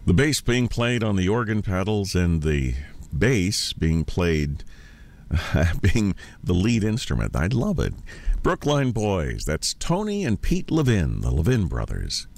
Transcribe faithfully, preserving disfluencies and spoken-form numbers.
The bass being played on the organ pedals and the bass being played, uh, being the lead instrument. I love it. Brookline Boys, that's Tony and Pete Levin, the Levin brothers.